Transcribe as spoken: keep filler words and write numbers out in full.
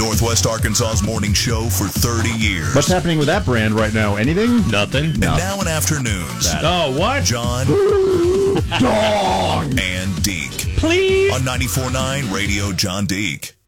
Northwest Arkansas's morning show for thirty years. What's happening with that brand right now? Anything? Nothing. And No. now in afternoons, Oh, what? John Dong! and Deke Please. on ninety-four point nine Radio John Deke.